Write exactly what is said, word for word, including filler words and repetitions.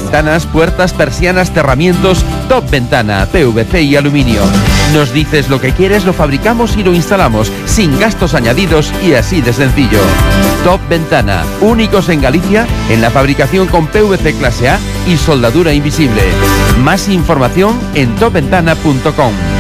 ventanas, puertas, persianas, cerramientos. Top Ventana, P V C y aluminio. Nos dices lo que quieres, lo fabricamos y lo instalamos, sin gastos añadidos y así de sencillo. Top Ventana, únicos en Galicia en la fabricación con P V C clase A y soldadura invisible. Más información en top ventana punto com.